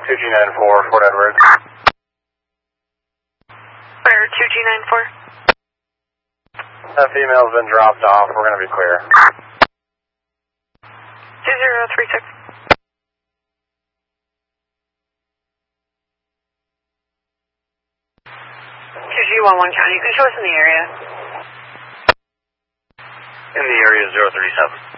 2G94, Fort Edward. Where, 2G94? That female's been dropped off. We're going to be clear. 2036. G11 County, you can show us in the area. In the area 037.